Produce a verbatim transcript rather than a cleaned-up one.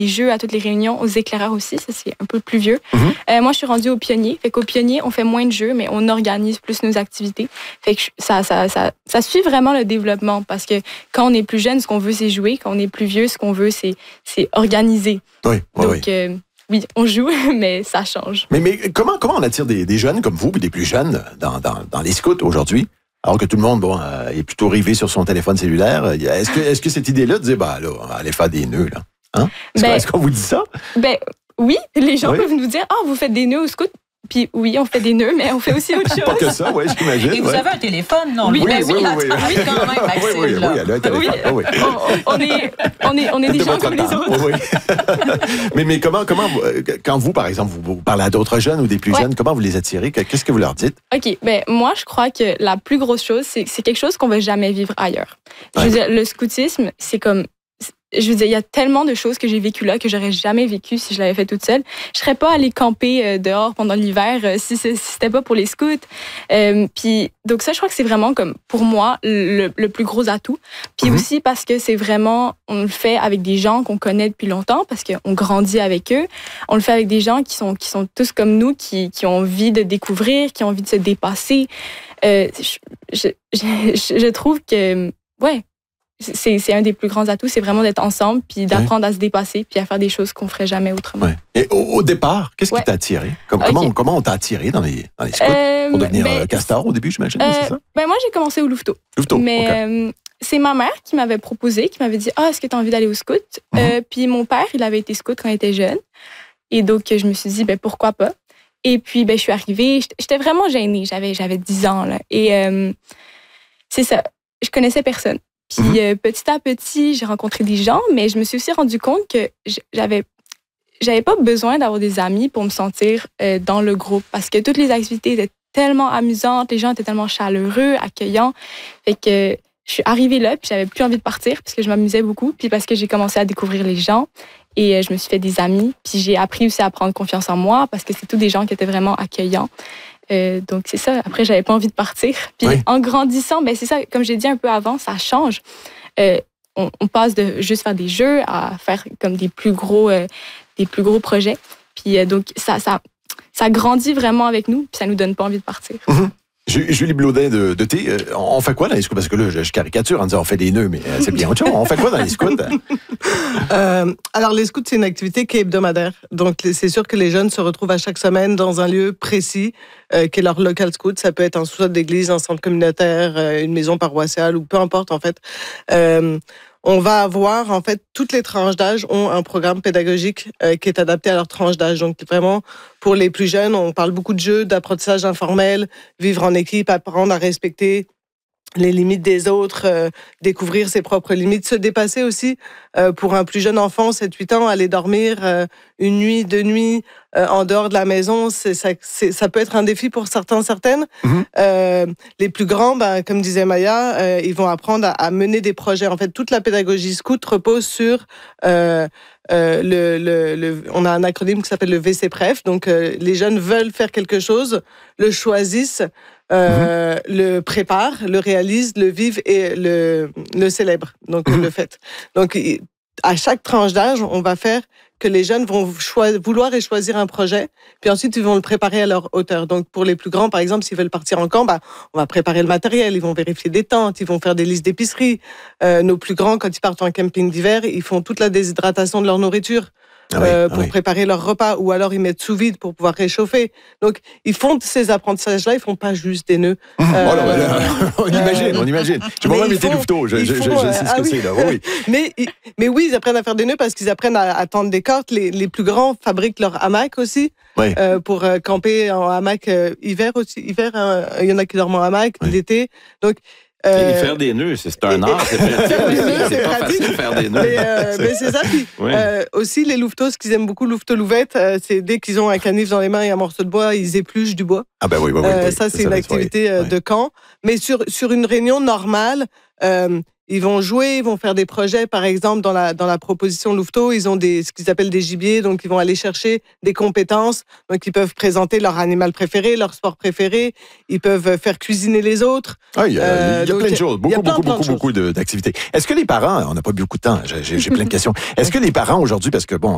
des jeux à toutes les réunions, aux éclaireurs aussi, ça c'est un peu plus vieux. Mm-hmm. Euh, moi, je suis rendue au pionnier. Fait qu'au pionnier, on fait moins de jeux, mais on organise plus nos activités. Fait que ça, ça, ça, ça suit vraiment le développement parce que quand on est plus jeune, ce qu'on veut, c'est jouer. Quand on est plus vieux, ce qu'on veut, c'est, c'est organiser. Oui, oui, Donc, oui. Euh, oui, on joue, mais ça change. Mais, mais comment, comment on attire des, des jeunes comme vous, puis des plus jeunes, dans, dans, dans les scouts aujourd'hui? Alors que tout le monde, bon, euh, est plutôt rivé sur son téléphone cellulaire. Est-ce que, est-ce que cette idée-là de dire, bah là, on va aller faire des nœuds, là? Hein? Est-ce, ben, qu'on, est-ce qu'on vous dit ça? Ben, oui, les gens oui. peuvent nous dire, ah, oh, vous faites des nœuds au scout. Puis oui, on fait des nœuds, mais on fait aussi autre chose. Pas que ça, oui, j'imagine. Et vous ouais. avez un téléphone, non? Oui, oui, ben, oui, oui, oui, oui. oui, quand même, Maxime, oui, oui, là. oui, elle a un téléphone. Oui, oui. On, on, est, on, est, on est des gens comme les autres. Oui, oui. mais, mais comment, comment, quand vous, par exemple, vous, vous parlez à d'autres jeunes ou des plus ouais. jeunes, comment vous les attirez? Qu'est-ce que vous leur dites? OK, ben moi, je crois que la plus grosse chose, c'est, c'est quelque chose qu'on ne va jamais vivre ailleurs. Je veux ouais. dire, le scoutisme, c'est comme... Je veux dire, il y a tellement de choses que j'ai vécues là que j'aurais jamais vécues si je l'avais fait toute seule. Je serais pas allée camper euh, dehors pendant l'hiver euh, si, si c'était pas pour les scouts. Euh, puis donc ça, je crois que c'est vraiment comme pour moi le, le plus gros atout. Puis mm-hmm. aussi parce que c'est vraiment, on le fait avec des gens qu'on connaît depuis longtemps parce qu'on grandit avec eux. On le fait avec des gens qui sont qui sont tous comme nous, qui qui ont envie de découvrir, qui ont envie de se dépasser. Euh, je, je, je, je trouve que ouais. C'est, c'est un des plus grands atouts, c'est vraiment d'être ensemble, puis d'apprendre ouais. à se dépasser, puis à faire des choses qu'on ferait jamais autrement. Ouais. Et au, au départ, qu'est-ce ouais. qui t'a attiré? Comme, okay. comment, comment on t'a attiré dans les, dans les scouts? Euh, Pour devenir ben, euh, castor au début, j'imagine, euh, c'est ça? Ben moi, j'ai commencé au Louveteau. Louveteau, Mais okay. euh, c'est ma mère qui m'avait proposé, qui m'avait dit « Ah, est-ce que tu as envie d'aller au scout? Mm-hmm. » euh, Puis mon père, il avait été scout quand il était jeune. Et donc, je me suis dit, ben pourquoi pas? Et puis, ben je suis arrivée. J'étais vraiment gênée. J'avais, j'avais dix ans, là. Et euh, c'est ça. Je connaissais personne. Puis mm-hmm. euh, petit à petit, j'ai rencontré des gens, mais je me suis aussi rendu compte que j'avais, j'avais pas besoin d'avoir des amis pour me sentir euh, dans le groupe parce que toutes les activités étaient tellement amusantes, les gens étaient tellement chaleureux, accueillants. Fait que je suis arrivée là, puis j'avais plus envie de partir parce que je m'amusais beaucoup, puis parce que j'ai commencé à découvrir les gens et euh, je me suis fait des amis. Puis j'ai appris aussi à prendre confiance en moi parce que c'est tous des gens qui étaient vraiment accueillants. Euh, donc, c'est ça. Après, j'avais pas envie de partir. Puis, oui. en grandissant, ben c'est ça, comme j'ai dit un peu avant, ça change. Euh, on, on passe de juste faire des jeux à faire comme des plus gros, euh, des plus gros projets. Puis, euh, donc, ça, ça, ça grandit vraiment avec nous, puis ça nous donne pas envie de partir. Mm-hmm. Julie Blaudet de, de T, on fait quoi dans les scouts? Parce que là, je, je caricature en disant on fait des nœuds, mais c'est bien autre chose. On fait quoi dans les scouts? euh, alors, les scouts, c'est une activité qui est hebdomadaire. Donc, c'est sûr que les jeunes se retrouvent à chaque semaine dans un lieu précis, euh, qui est leur local scout. Ça peut être un sous-sol d'église, un centre communautaire, euh, une maison paroissiale, ou peu importe, en fait. Euh, On va avoir, en fait, toutes les tranches d'âge ont un programme pédagogique euh, qui est adapté à leur tranche d'âge. Donc, vraiment, pour les plus jeunes, on parle beaucoup de jeux, d'apprentissage informel, vivre en équipe, apprendre à respecter les limites des autres, euh, découvrir ses propres limites, se dépasser aussi. Euh, pour un plus jeune enfant, sept huit ans, aller dormir euh, une nuit, deux nuits euh, en dehors de la maison, c'est, ça, c'est, ça peut être un défi pour certains, certaines. Mm-hmm. Euh, les plus grands, ben, comme disait Maya, euh, ils vont apprendre à, à mener des projets. En fait, toute la pédagogie scout repose sur... Euh, Euh, le, le, le, on a un acronyme qui s'appelle le V C P R E F. Donc, euh, les jeunes veulent faire quelque chose, le choisissent, euh, mmh. le préparent, le réalisent, le vivent et le, le célèbrent. Donc, mmh. le fait. Donc, à chaque tranche d'âge, on va faire que les jeunes vont choi- vouloir et choisir un projet, puis ensuite, ils vont le préparer à leur hauteur. Donc, pour les plus grands, par exemple, s'ils veulent partir en camp, bah, on va préparer le matériel, ils vont vérifier des tentes, ils vont faire des listes d'épicerie. Euh, nos plus grands, quand ils partent en camping d'hiver, ils font toute la déshydratation de leur nourriture. Ah oui, euh, pour ah oui. préparer leur repas, ou alors ils mettent sous vide pour pouvoir réchauffer. Donc, ils font ces apprentissages-là, ils font pas juste des nœuds. Mmh. Euh, oh là, là, on imagine, on imagine. J'ai moi-même été louveteau, je, je, je, je sais ce ah que oui. c'est là. Oui. mais, mais oui, ils apprennent à faire des nœuds parce qu'ils apprennent à, à tendre des cordes. Les, les plus grands fabriquent leur hamac aussi, oui. euh, pour euh, camper en hamac euh, hiver aussi. Hiver, euh, il y en a qui dorment en hamac, oui. l'été. Donc, Euh, faire des nœuds, c'est, c'est un art, c'est, c'est, c'est pas facile de faire des nœuds. Mais, euh, mais c'est ça. Puis, oui. euh, aussi, les louveteaux, ce qu'ils aiment beaucoup, louveteau-louvette, euh, c'est dès qu'ils ont un canif dans les mains et un morceau de bois, ils épluchent du bois. Ah ben oui, oui, oui. Euh, oui ça, c'est, c'est une ça, activité oui. de camp. Mais sur, sur une réunion normale, euh, ils vont jouer, ils vont faire des projets. Par exemple, dans la, dans la proposition Louveteau, ils ont des, ce qu'ils appellent des gibiers. Donc, ils vont aller chercher des compétences. Donc, ils peuvent présenter leur animal préféré, leur sport préféré. Ils peuvent faire cuisiner les autres. Ah, il y a, euh, il y a plein de choses. Beaucoup, plein, beaucoup, plein beaucoup, de beaucoup de, d'activités. Est-ce que les parents, on n'a pas beaucoup de temps, j'ai, j'ai plein de questions. Est-ce que les parents aujourd'hui, parce que bon,